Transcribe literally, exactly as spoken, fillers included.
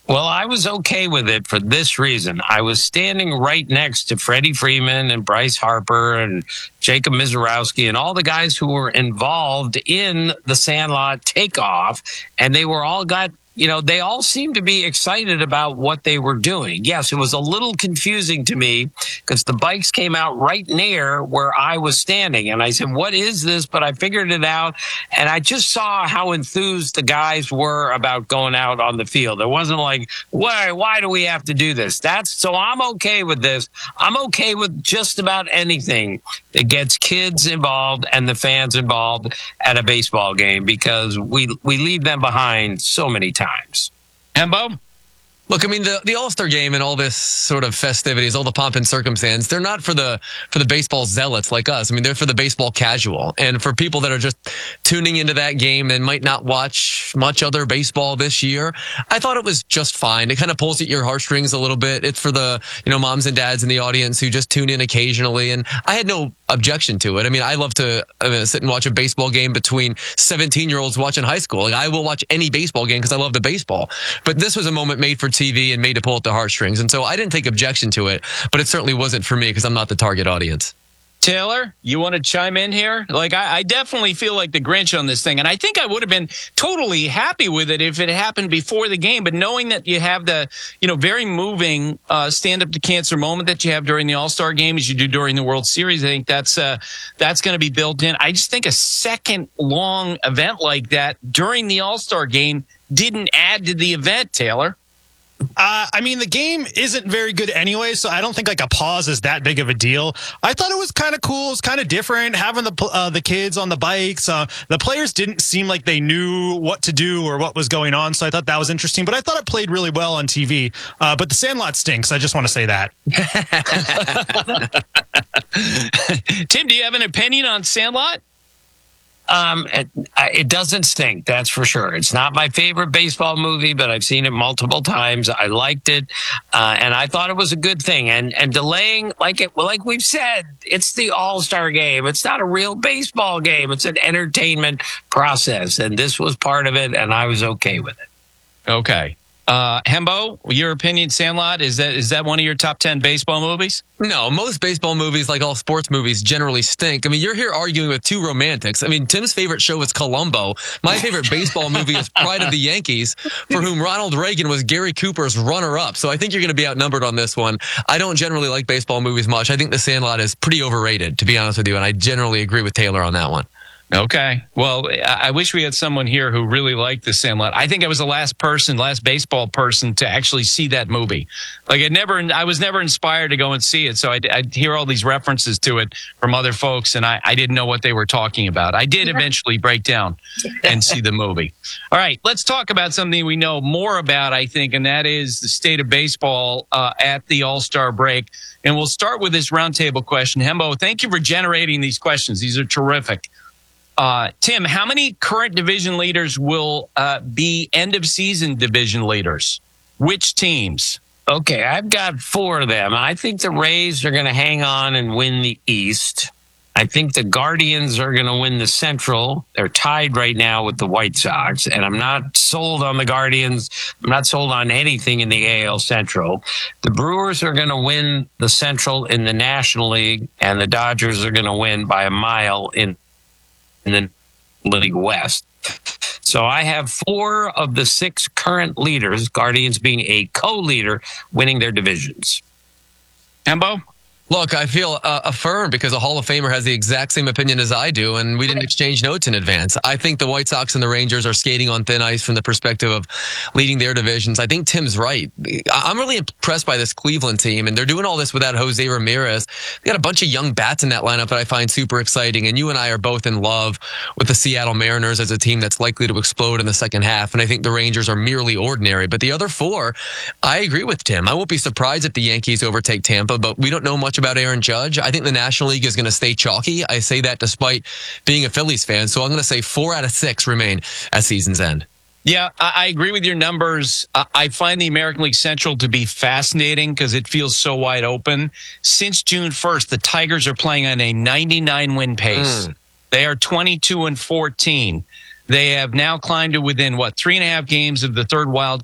Well, I was okay with it for this reason. I was standing right next to Freddie Freeman and Bryce Harper and Jacob Mizorowski and all the guys who were involved in the Sandlot takeoff, and they were all got you know, they all seemed to be excited about what they were doing. Yes, it was a little confusing to me because the bikes came out right near where I was standing. And I said, what is this? But I figured it out. And I just saw how enthused the guys were about going out on the field. It wasn't like, why, why do we have to do this? That's so I'm okay with this. I'm okay with just about anything that gets kids involved and the fans involved at a baseball game because we, we leave them behind so many times. Times. Hembo? Look, I mean, the, the All-Star game and all this sort of festivities, all the pomp and circumstance, they're not for the for the baseball zealots like us. I mean, they're for the baseball casual. And for people that are just tuning into that game and might not watch much other baseball this year, I thought it was just fine. It kind of pulls at your heartstrings a little bit. It's for the, you know, moms and dads in the audience who just tune in occasionally. And I had no objection to it. I mean, I love to I mean, sit and watch a baseball game between seventeen-year-olds watching high school. Like, I will watch any baseball game because I love the baseball. But this was a moment made for T V and made to pull at the heartstrings. And so I didn't take objection to it, but it certainly wasn't for me because I'm not the target audience. Taylor, you want to chime in here? Like, I, I definitely feel like the Grinch on this thing. And I think I would have been totally happy with it if it happened before the game. But knowing that you have the, you know, very moving uh, stand up to cancer moment that you have during the All-Star game as you do during the World Series, I think that's uh, that's going to be built in. I just think a second long event like that during the All-Star game didn't add to the event, Taylor. Uh, I mean, the game isn't very good anyway, so I don't think like a pause is that big of a deal. I thought it was kind of cool. It's kind of different having the uh, the kids on the bikes. Uh, the players didn't seem like they knew what to do or what was going on, so I thought that was interesting. But I thought it played really well on T V. Uh, but the Sandlot stinks. I just want to say that. Tim, do you have an opinion on Sandlot? Um, it, it doesn't stink, that's for sure. It's not my favorite baseball movie, but I've seen it multiple times. I liked it, uh, and I thought it was a good thing. And and delaying, like it, like we've said, it's the All-Star game. It's not a real baseball game. It's an entertainment process, and this was part of it, and I was okay with it. Okay. Uh, Hembo, your opinion, Sandlot, is that is that one of your top ten baseball movies? No, most baseball movies, like all sports movies, generally stink. I mean, you're here arguing with two romantics. I mean, Tim's favorite show is Columbo. My favorite baseball movie is Pride of the Yankees, for whom Ronald Reagan was Gary Cooper's runner-up. So I think you're going to be outnumbered on this one. I don't generally like baseball movies much. I think The Sandlot is pretty overrated, to be honest with you, and I generally agree with Taylor on that one. Okay. Well, I wish we had someone here who really liked The Sandlot. I think I was the last person, last baseball person to actually see that movie. Like, it never, I was never inspired to go and see it. So I'd, I'd hear all these references to it from other folks, and I, I didn't know what they were talking about. I did eventually break down and see the movie. All right, let's talk about something we know more about, I think, and that is the state of baseball uh, at the All-Star break. And we'll start with this roundtable question. Hembo, thank you for generating these questions. These are terrific. Uh, Tim, how many current division leaders will uh, be end-of-season division leaders? Which teams? Okay, I've got four of them. I think the Rays are going to hang on and win the East. I think the Guardians are going to win the Central. They're tied right now with the White Sox, and I'm not sold on the Guardians. I'm not sold on anything in the A L Central. The Brewers are going to win the Central in the National League, and the Dodgers are going to win by a mile in in the League West. So I have four of the six current leaders, Guardians being a co-leader, winning their divisions. Hembo? Look, I feel uh, affirmed because a Hall of Famer has the exact same opinion as I do, and we didn't exchange notes in advance. I think the White Sox and the Rangers are skating on thin ice from the perspective of leading their divisions. I think Tim's right. I'm really impressed by this Cleveland team, and they're doing all this without Jose Ramirez. They got a bunch of young bats in that lineup that I find super exciting, and you and I are both in love with the Seattle Mariners as a team that's likely to explode in the second half, and I think the Rangers are merely ordinary. But the other four, I agree with Tim. I won't be surprised if the Yankees overtake Tampa, but we don't know much about Aaron Judge. I think the National League is going to stay chalky. I say that despite being a Phillies fan. So I'm going to say four out of six remain at season's end. Yeah, I, I agree with your numbers. I, I find the American League Central to be fascinating because it feels so wide open. Since June first, the Tigers are playing on a ninety-nine win pace. Mm. They are twenty-two and fourteen. They have now climbed to within, what, three and a half games of the third wild